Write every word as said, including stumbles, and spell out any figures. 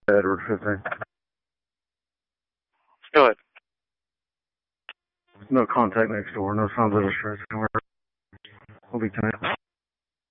Edward fifteen. Go ahead. No contact next door. No signs of distress anywhere. We'll be ten.